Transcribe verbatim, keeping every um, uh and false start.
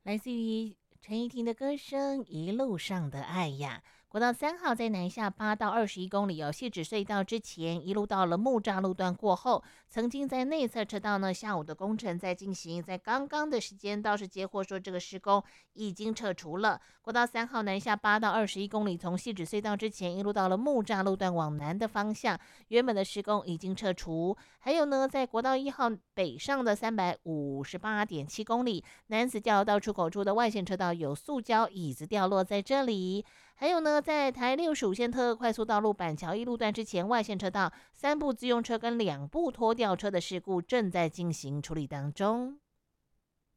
来自于陈怡婷的歌声《一路上的爱》呀。国道三号在南下八到二十一公里哦，汐止隧道之前一路到了木栅路段过后，曾经在内侧车道呢，下午的工程在进行，在刚刚的时间倒是接获说这个施工已经撤除了。国道三号南下八到二十一公里，从汐止隧道之前一路到了木栅路段往南的方向，原本的施工已经撤除。还有呢，在国道一号北上的三百五十八点七公里，南子交流道出口处的外线车道有塑胶椅子掉落在这里。还有呢，在台六十五线特快速道路板桥一路段之前，外线车道三部自用车跟两部拖吊车的事故正在进行处理当中。